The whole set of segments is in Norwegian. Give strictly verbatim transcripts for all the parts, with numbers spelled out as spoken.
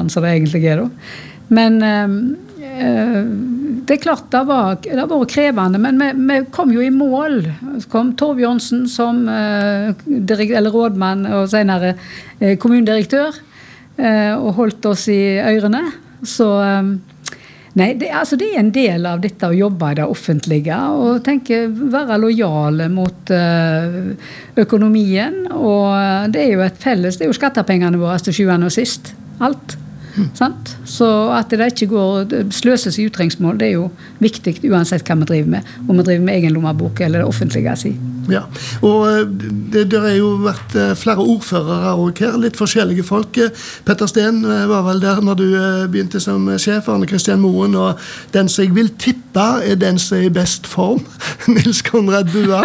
land som det egentlig er da. Men uh, det er klart det var, det var krevende, men vi, vi kom jo i mål. Så kom Torbjørnsen som uh, direkt, eller rådmann og senere uh, kommunedirektør uh, og holdt oss i ørene. Så um, nei, det, altså det er en del av dette å jobbe i det offentlige og tenke, være lojale mot uh, økonomien, og det er jo et felles, det er jo skattepengene våre til sjuende og sist, alt. Sant? Så at det ikke går sløses i utrengsmål, det er jo viktig uansett hva vi driver med, om vi driver med egen lommebok eller det offentlige si. Ja, og det, det har jo vært flere ordførere og her, litt forskjellige folk. Petter Steen var vel der når du begynte som sjef, Arne Kristian Moen, og den som jeg vil tippe er den som er i best form, Nils Konrad Bua.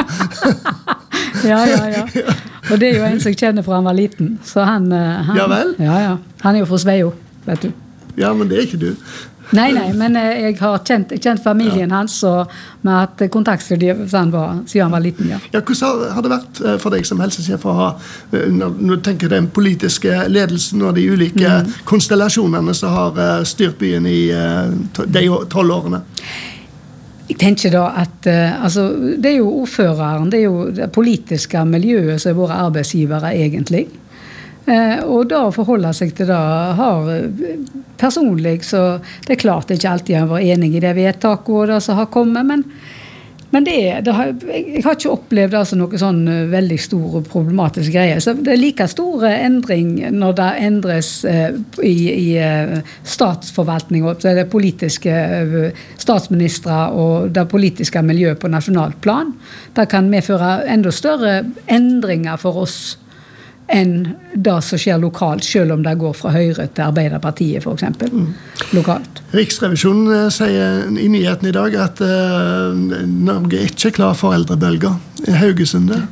Ja, ja, ja. Og det er jo en som jeg kjenner fra han var liten, så han, han, ja vel? Ja, ja. Han er jo fra Sveio, vet du. Ja, men det er ikke du. Nei, nei, men jeg har kjent, kjent familien ja. hans, og med at kontaktstudie siden han var, siden han var liten, ja. Ja, hvordan har det vært for deg som helsesjef å ha, når du tenker den politiske ledelsen og de ulike mm. konstellasjonene som har styrt byen i de tolv årene? Jeg tenker da at altså, det er jo ordføreren, det er jo det politiske miljøet som er våre arbeidsgivere egentlig. Eh, og da å forholde seg til det har personlig, så det er klart det er ikke alltid jeg var enig i det vedtaket og det som har kommet, men, men det er, det har, jeg har ikke opplevd altså noe sånn veldig stor og problematisk greie. Så det er like store endring når det endres eh, i, i statsforvaltning og det politiske statsministre og det politiske miljøet på nasjonalt plan. Det kan medføre enda større endringer for oss enn det som skjer lokalt, selv om det går fra Høyre til Arbeiderpartiet, for eksempel, mm. lokalt. Riksrevisjonen sier i nyheten i dag at uh, Norge er ikke klar for eldrebølger. Er Haugesund det?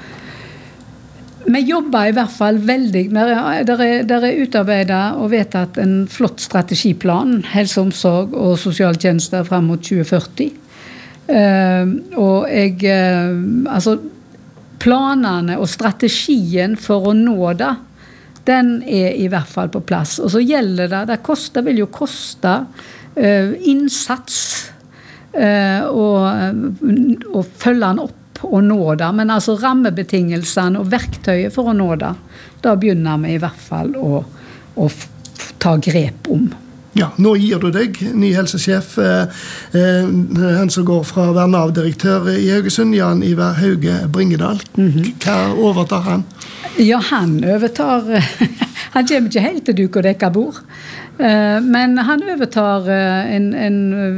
Vi jobber i hvert fall veldig, der er, der er, der er utarbeidet og vedtatt en flott strategiplan, helseomsorg og sosialtjenester frem mot tjue førti. Uh, og jeg, uh, altså, planene og strategien for å nå det, den er i hvert fall på plass. Og så gjelder det, det, koster, det vil jo koste uh, innsats uh, og, og følge den opp og nå det, men altså rammebetingelsene og verktøyet for å nå det, da begynner vi i hvert fall å, å ta grep om. Ja, nå gir du deg, ny helsesjef, eh, eh, han som går fra å være Nav-direktør i Haugesund, Jan Ivar Hauge Bringedal. Mm-hmm. Hva overtar han? Ja, han overtar, han kommer ikke helt til duk og dekka bord, eh, men han overtar en, en,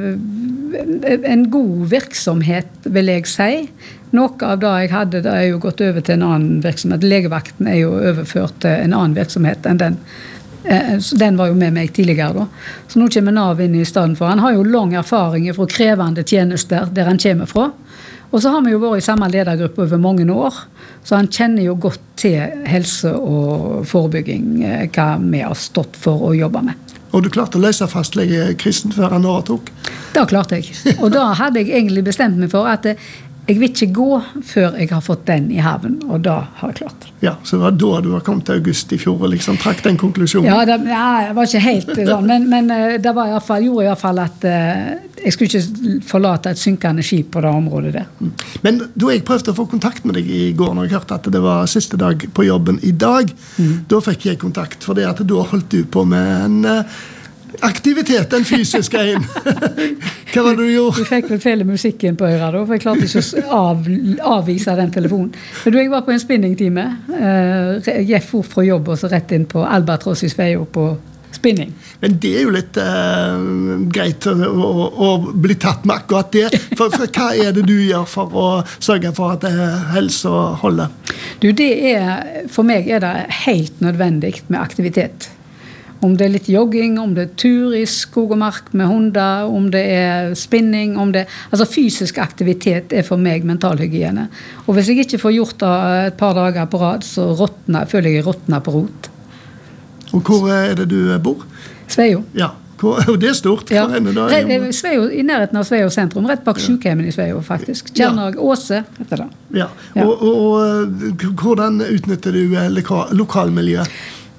en god virksomhet, vil jeg si. Noe av det jeg hadde, det er jo gått over til en annen virksomhet. Legevakten er jo overført til en annen virksomhet enn den. Den var jo med meg tidligere da. Så nå kommer Nav inn i stedet for. Han har jo lang erfaring fra krevende tjenester der han kommer fra. Og så har vi jo vært i samme ledergruppe over mange år. Så han kjenner jo godt til helse og forebygging, hva vi har stått for å jobbe med. Og du klarte å løse fastlegekrisen før han overtok? Det klarte jeg. Og da hadde jeg egentlig bestemt meg for at jeg vil ikke gå før jeg har fått den i haven, og da har jeg klart. Ja, så det var da du var kommet til august i fjor og liksom trakk den konklusjonen? Ja, det, ja, det var ikke helt sånn, men, men det var i hvert fall, gjorde i hvert fall at uh, jeg skulle ikke forlate et synkende skip på det området der. Men da jeg prøvde å få kontakt med deg i går, når jeg hørte at det var siste dag på jobben i dag, mm. da fikk jeg kontakt, for det at da holdt du på med en... Uh, aktivitet, den fysiske en. Hva var det du gjorde? Du fikk vel fele musikken på øret da, for jeg klarte ikke å av, avvise den telefonen. Men du, jeg var på en spinningtime. Uh, jeg for fra jobb og så rett inn på Albatross i Sveio på spinning. Men det er jo litt uh, greit å, å, å bli tatt med akkurat det. For, for hva er det du gjør for å sørge for at det helse holder? Du, det er, for meg er det helt nødvendig med aktivitet. Om det er litt jogging, om det er tur i skog og mark med hunder, om det er spinning, om det... Altså fysisk aktivitet er for meg mentalhygiene. Og hvis jeg ikke får gjort det et par dager på rad, så råtner, føler jeg råtner på rot. Og hvor er det du bor? Sveio. Ja, hvor, det er stort. Ja. Er Sveio, i nærheten av Sveio sentrum, rett bak ja. Sykehjemmen i Sveio faktisk. Kjernag, ja. Åse, heter det. Ja, ja. Og, og, og hvordan utnytter du loka, lokalmiljøet?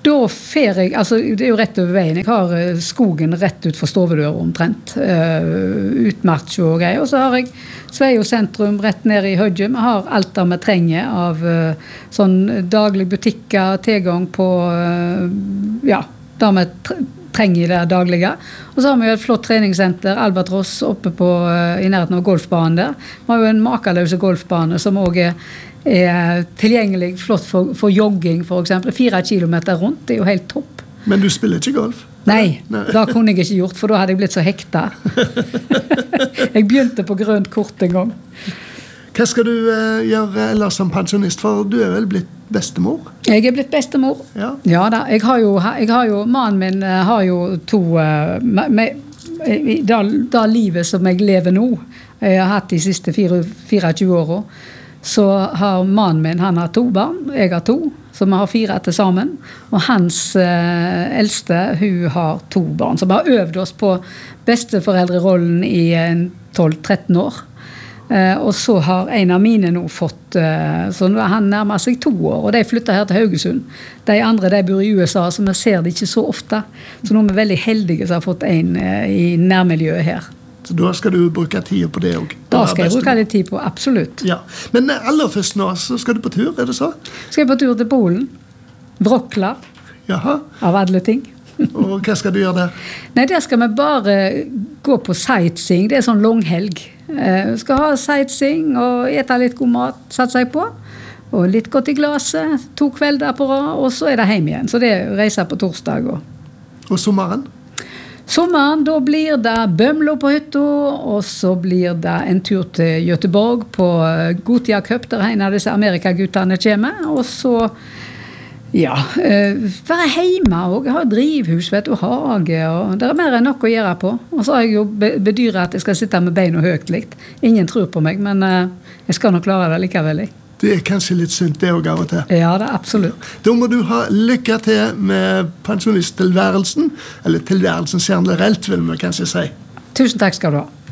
Da fer jeg, altså det er jo rett over veien, jeg har eh, skogen rett ut for stovedøra omtrent, uh, utmarts og greier, og så har jeg Sveio sentrum rett ned i høgget. Vi har alt det vi trenger av uh, sånn daglig butikker, tilgang på, uh, ja, det vi tre trenger i det daglige. Og så har vi jo et flott treningssenter, Albatross, oppe på, uh, i nærheten av golfbanen der. Vi har jo en makeløse golfbane som også er er tilgjengelig flott for, for jogging, for eksempel. Fire kilometer rundt, det er jo helt topp. Men du spiller ikke golf? Nei, Nei. Det kunne jeg ikke gjort, for da hadde jeg blitt så hekta. Jeg begynte på grønt kort en gang. Hva skal du uh, gjøre ellers som pensjonist, for du er vel blitt bestemor? Jeg er blitt bestemor. Ja, ja da. Jeg har jo, jeg har jo, mannen min uh, har jo to, uh, med, i det, det livet som jeg lever nå, jeg har hatt de siste fireogtjue årene, så har mannen min, han har to barn, jeg har to, så vi har fire til sammen. Og hans eh, eldste, hun har to barn. Så vi har øvd oss på besteforeldrerollen i tolv tretten år. Eh, og så har en av mine nå fått, eh, så nå er han nærmer seg to år, og de flytter her til Haugesund. De andre, de bor i U S A, så vi ser det ikke så ofte. Så nå er vi veldig heldige som har fått en eh, i nærmiljøet her. Så da skal du bruke tid på det også. Da skal jeg bruke litt tid på, absolutt. Ja. Men aller først nå, så skal du på tur, er det så? Skal jeg på tur til Polen. Wroclaw. Jaha. Av alle ting. Og hva skal du gjøre der? Nei, der skal vi bare gå på sightseeing. Det er sånn langhelg. Vi skal ha sightseeing og ete litt god mat, satser jeg på. Og litt godt i glaset, to kvelder på rad, og så er det hjem igjen. Så det reiser på torsdag. Og, og sommeren? Sommeren, da blir det Bømlo på hytta, og så blir det en tur til Göteborg på Gothia Cup, der en av disse Amerikaguttene kommer, og så, ja, være hjemme, og jeg har drivhus, vet du, hage, og det er mer enn nok å gjøre på. Og så har jeg jo bedyret at jeg skal sitte med beina høyt likt. Ingen tror på meg, men jeg skal nok klare det likevel. Det er kanskje litt sunt det også av og til. Ja, det er absolutt. Da må du ha lykke til med pensjonisttilværelsen, eller tilværelsen generelt, vil vi kanskje si. Tusen takk skal du ha.